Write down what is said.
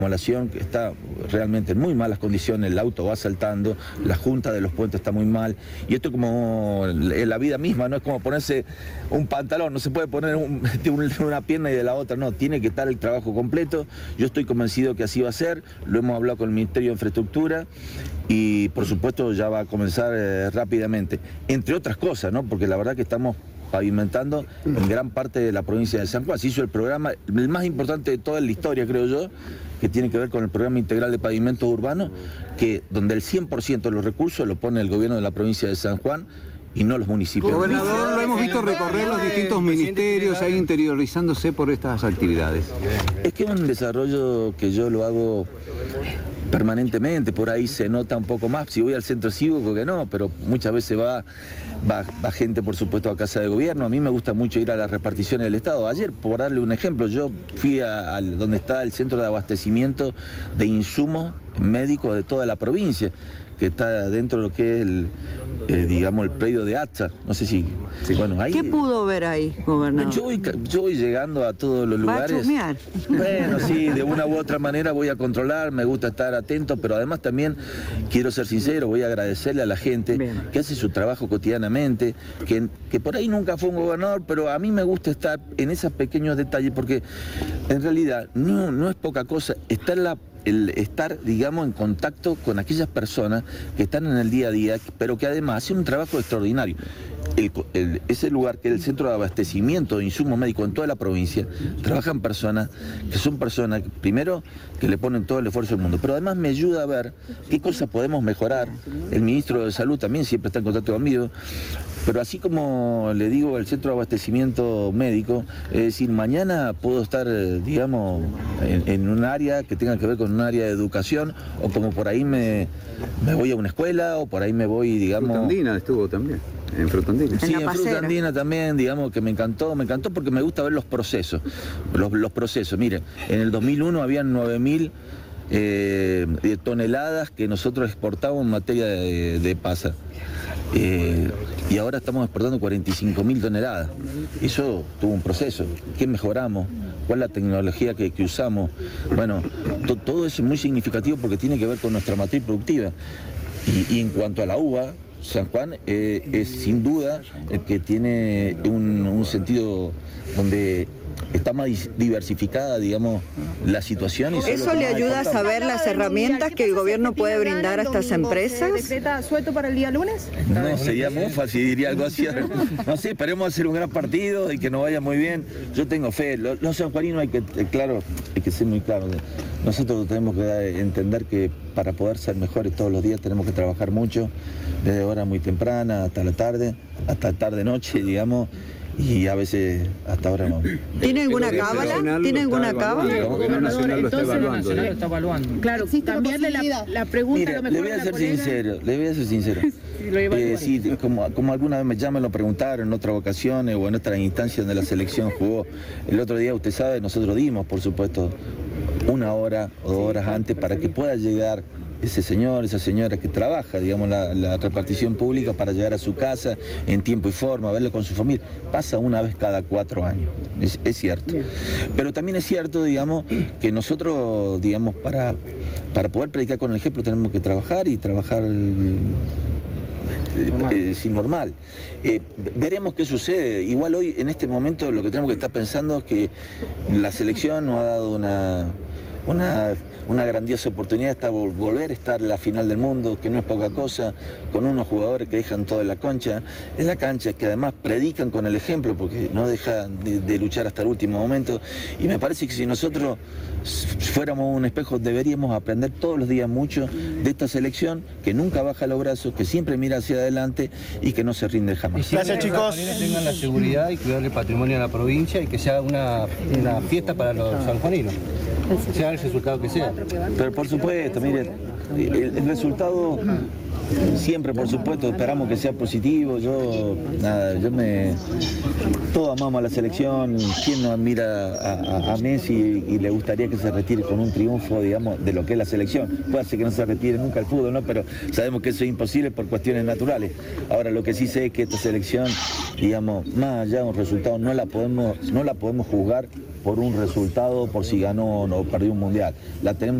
acumulación que está realmente en muy malas condiciones, el auto va saltando, la junta de los puentes está muy mal, y esto como en la vida misma, no es como ponerse un pantalón, no se puede poner una pierna y de la otra, no, tiene que estar el trabajo completo. Yo estoy convencido que así va a ser, lo hemos hablado con el Ministerio de Infraestructura y por supuesto ya va a comenzar rápidamente, entre otras cosas, ¿no? Porque la verdad que estamos pavimentando en gran parte de la provincia de San Juan. Se hizo el programa, el más importante de toda la historia, creo yo, que tiene que ver con el programa integral de pavimentos urbanos, donde el 100% de los recursos lo pone el gobierno de la provincia de San Juan y no los municipios. Gobernador, lo hemos visto recorrer los distintos ministerios ahí interiorizándose por estas actividades. Es que es un desarrollo que yo lo hago permanentemente, por ahí se nota un poco más. Si voy al centro cívico que no, pero muchas veces va gente, por supuesto, a casa de gobierno. A mí me gusta mucho ir a las reparticiones del Estado. Ayer, por darle un ejemplo, yo fui a donde está el centro de abastecimiento de insumos médicos de toda la provincia, que está dentro de lo que es digamos, el predio de ATSA. No sé si... Bueno, ahí, ¿qué pudo ver ahí, gobernador? Yo voy llegando a todos los lugares. ¿Va a chusmear? Bueno, sí, de una u otra manera voy a controlar, me gusta estar atento, pero además también quiero ser sincero, voy a agradecerle a la gente que hace su trabajo cotidianamente, que por ahí nunca fue un gobernador, pero a mí me gusta estar en esos pequeños detalles, porque en realidad no es poca cosa estar, digamos, en contacto con aquellas personas que están en el día a día, pero que además hacen un trabajo extraordinario. Ese lugar que es el centro de abastecimiento de insumos médicos en toda la provincia, trabajan personas que son personas, primero, que le ponen todo el esfuerzo del mundo, pero además me ayuda a ver qué cosas podemos mejorar. El ministro de Salud también siempre está en contacto conmigo, pero así como le digo el centro de abastecimiento médico, es decir, mañana puedo estar, digamos, en un área que tenga que ver con un área de educación, o como por ahí me voy a una escuela, o por ahí me voy, digamos... Fruta Andina estuvo también. En Fruta Andina. Sí, en Fruta Andina también, digamos, que me encantó porque me gusta ver los procesos. Los procesos, miren, en el 2001 habían 9.000 toneladas que nosotros exportábamos en materia de pasa. Y ahora estamos exportando 45.000 toneladas. Eso tuvo un proceso. ¿Qué mejoramos? ¿Cuál es la tecnología que usamos? Bueno, todo eso es muy significativo porque tiene que ver con nuestra matriz productiva. Y en cuanto a la uva, San Juan es sin duda el que tiene un sentido donde está más diversificada, digamos, la situación. ¿Eso le ayuda a saber las herramientas que el gobierno puede brindar a estas empresas? ¿Se decreta suelto para el día lunes? No, sería muy fácil, diría algo así. No sé, esperemos hacer un gran partido y que nos vaya muy bien. Yo tengo fe. Los sanjuaninos hay que ser muy claros. Nosotros tenemos que entender que para poder ser mejores todos los días tenemos que trabajar mucho, desde horas muy tempranas hasta la tarde-noche, digamos. Y a veces hasta ahora no. ¿Tiene alguna cábala? ¿Tiene alguna cábala? El gobierno nacional lo está evaluando. Claro, cambiarle la pregunta. Mira, a lo mejor le voy a ser sincero. Sí, como alguna vez me llaman, lo preguntaron en otras ocasiones o en otras instancias donde la selección jugó. El otro día, usted sabe, nosotros dimos, por supuesto, 1 hora o 2 horas antes para que pueda llegar ese señor, esa señora que trabaja, digamos, la repartición pública para llegar a su casa en tiempo y forma, verlo con su familia. Pasa una vez cada 4 años, es cierto. Pero también es cierto, digamos, que nosotros, digamos, para poder predicar con el ejemplo tenemos que trabajar y trabajar sin normal. Veremos qué sucede. Igual hoy, en este momento, lo que tenemos que estar pensando es que la selección nos ha dado una grandiosa oportunidad de volver a estar en la final del mundo, que no es poca cosa, con unos jugadores que dejan todo en la cancha, que además predican con el ejemplo, porque no dejan de luchar hasta el último momento. Y me parece que si nosotros fuéramos un espejo, deberíamos aprender todos los días mucho de esta selección, que nunca baja los brazos, que siempre mira hacia adelante y que no se rinde jamás. Gracias, chicos. Que tengan la seguridad y cuidar el patrimonio de la provincia y que sea una fiesta para los sanjuaninos, sea el resultado que sea. Pero por supuesto, miren, el resultado Siempre, por supuesto, esperamos que sea positivo. Todos amamos a la selección. ¿Quién no admira a Messi y le gustaría que se retire con un triunfo, digamos, de lo que es la selección? Puede ser que no se retire nunca el fútbol, ¿no? Pero sabemos que eso es imposible por cuestiones naturales. Ahora, lo que sí sé es que esta selección, digamos, más allá de un resultado, no la podemos juzgar por un resultado, por si ganó o no perdió un mundial. La tenemos